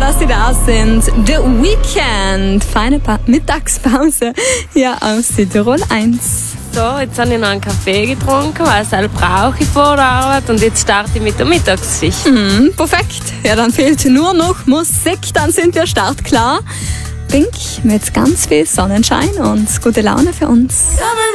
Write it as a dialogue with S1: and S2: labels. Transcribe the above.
S1: dass Sie da sind. The Weekend. Feine Mittagspause hier auf Südtirol 1.
S2: So, jetzt habe ich noch einen Kaffee getrunken, weil selber brauche ich vor der Arbeit und jetzt starte ich mit der Mittagsschicht.
S1: Perfekt. Ja, dann fehlt nur noch Musik, dann sind wir startklar. Pink mit ganz viel Sonnenschein und gute Laune für uns.